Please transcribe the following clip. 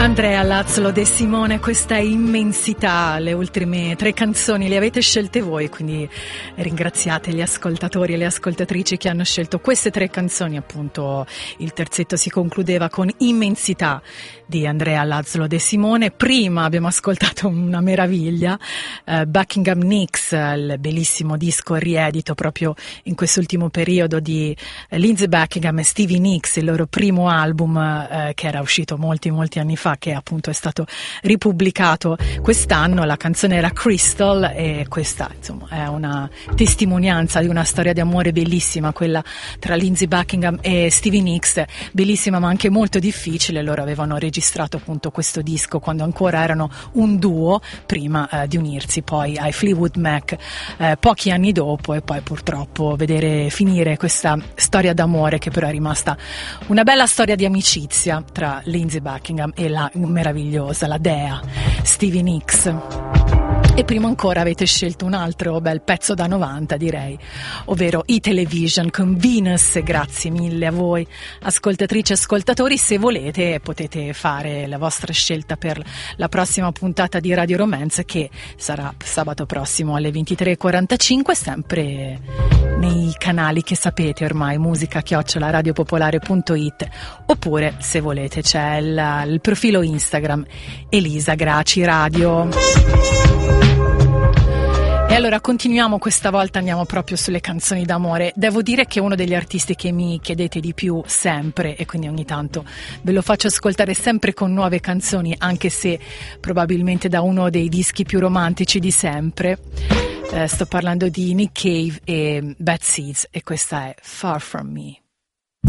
Andrea Lazzolo De Simone, questa immensità, le ultime 3 canzoni le avete scelte voi, quindi ringraziate gli ascoltatori e le ascoltatrici che hanno scelto queste 3 canzoni. Appunto il terzetto si concludeva con Immensità di Andrea Lazzolo De Simone. Prima abbiamo ascoltato una meraviglia, Buckingham Nicks, il bellissimo disco riedito proprio in quest'ultimo periodo di Lindsey Buckingham e Stevie Nicks, il loro primo album che era uscito molti anni fa, che appunto è stato ripubblicato quest'anno. La canzone era Crystal e questa insomma è una testimonianza di una storia di amore bellissima, quella tra Lindsey Buckingham e Stevie Nicks, bellissima ma anche molto difficile. Loro avevano registrato appunto questo disco quando ancora erano un duo, prima di unirsi poi ai Fleetwood Mac pochi anni dopo, e poi purtroppo vedere finire questa storia d'amore, che però è rimasta una bella storia di amicizia tra Lindsey Buckingham e la meravigliosa, la dea Stevie Nicks. E prima ancora avete scelto un altro bel pezzo da 90, direi, ovvero i Television con Venus. Grazie mille a voi ascoltatrici e ascoltatori. Se volete potete fare la vostra scelta per la prossima puntata di Radio Romance, che sarà sabato prossimo alle 23:45, sempre nei canali che sapete ormai, musica@radiopopolare.it, oppure se volete c'è il profilo Instagram Elisa Graci Radio. E allora continuiamo, questa volta andiamo proprio sulle canzoni d'amore. Devo dire che è uno degli artisti che mi chiedete di più sempre, e quindi ogni tanto ve lo faccio ascoltare sempre con nuove canzoni, anche se probabilmente da uno dei dischi più romantici di sempre. Sto parlando di Nick Cave e Bad Seeds, e questa è Far From Me.